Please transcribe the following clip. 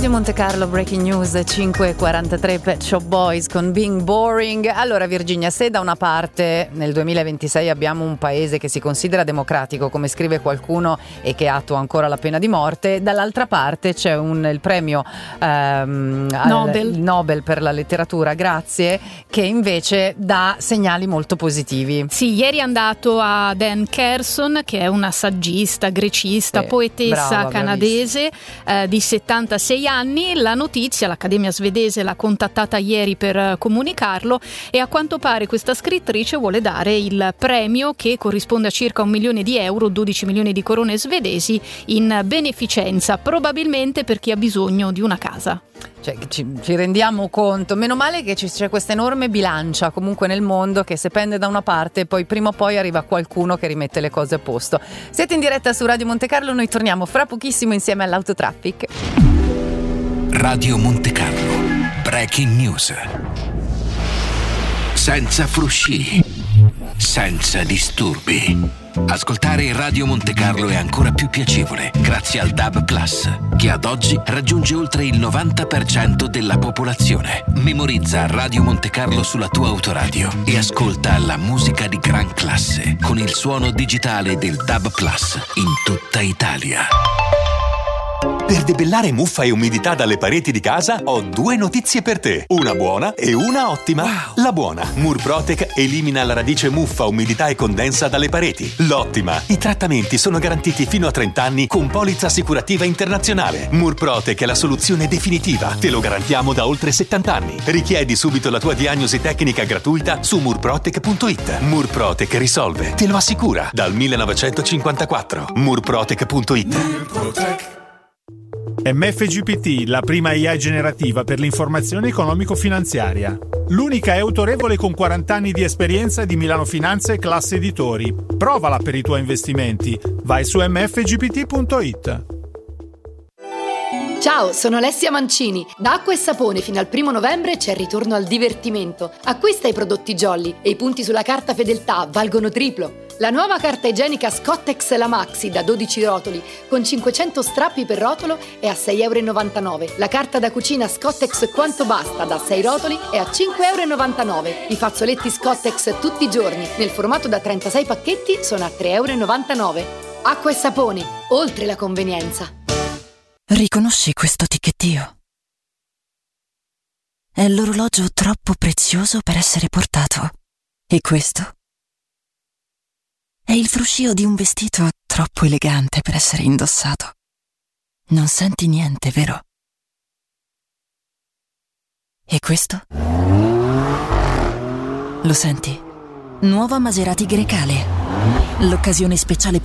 Radio Monte Carlo, breaking news 5:43, Pet Shop Boys con Being Boring. Allora Virginia, se da una parte nel 2026 abbiamo un paese che si considera democratico, come scrive qualcuno, e che attua ancora la pena di morte, dall'altra parte c'è il premio Nobel per la letteratura, grazie, che invece dà segnali molto positivi. Sì, ieri è andato a Dan Carson, che è una saggista, grecista, poetessa canadese di 76 anni. La notizia, l'Accademia svedese l'ha contattata ieri per comunicarlo, e a quanto pare questa scrittrice vuole dare il premio, che corrisponde a circa 1 milione di euro, 12 milioni di corone svedesi, in beneficenza, probabilmente per chi ha bisogno di una casa. Cioè, ci rendiamo conto, meno male che c'è questa enorme bilancia comunque nel mondo, che se pende da una parte poi prima o poi arriva qualcuno che rimette le cose a posto. Siete in diretta su Radio Monte Carlo, noi torniamo fra pochissimo insieme all'Autotraffic. Radio Monte Carlo, breaking news. Senza frusci, senza disturbi. Ascoltare Radio Monte Carlo è ancora più piacevole grazie al DAB+, che ad oggi raggiunge oltre il 90% della popolazione. Memorizza Radio Monte Carlo sulla tua autoradio e ascolta la musica di gran classe con il suono digitale del DAB+ in tutta Italia. Per debellare muffa e umidità dalle pareti di casa ho 2 notizie per te, una buona e una ottima. Wow. La buona: Murprotec elimina la radice muffa, umidità e condensa dalle pareti. L'ottima: i trattamenti sono garantiti fino a 30 anni con polizza assicurativa internazionale. Murprotec è la soluzione definitiva, te lo garantiamo da oltre 70 anni. Richiedi subito la tua diagnosi tecnica gratuita su murprotec.it. Murprotec risolve, te lo assicura, dal 1954. Murprotec.it. Murprotec. MFGPT, la prima AI generativa per l'informazione economico-finanziaria. L'unica è autorevole con 40 anni di esperienza di Milano Finanza e Classe Editori. Provala per i tuoi investimenti. Vai su mfgpt.it. Ciao, sono Alessia Mancini. Da Acqua e Sapone fino al 1 novembre c'è il ritorno al divertimento. Acquista i prodotti Jolly e i punti sulla carta fedeltà valgono triplo. La nuova carta igienica Scottex La Maxi da 12 rotoli con 500 strappi per rotolo è a 6,99 €. La carta da cucina Scottex Quanto Basta da 6 rotoli è a 5,99 €. I fazzoletti Scottex tutti i giorni nel formato da 36 pacchetti sono a 3,99 €. Acqua e Sapone, oltre la convenienza. Riconosci questo ticchettio? È l'orologio troppo prezioso per essere portato. E questo? È il fruscio di un vestito troppo elegante per essere indossato. Non senti niente, vero? E questo? Lo senti? Nuova Maserati Grecale. L'occasione speciale